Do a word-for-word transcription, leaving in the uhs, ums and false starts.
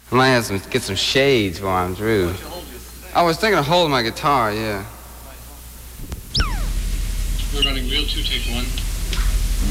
I might have some, get some shades while I'm through. I was thinking of holding my guitar, yeah. We're running reel two, take one.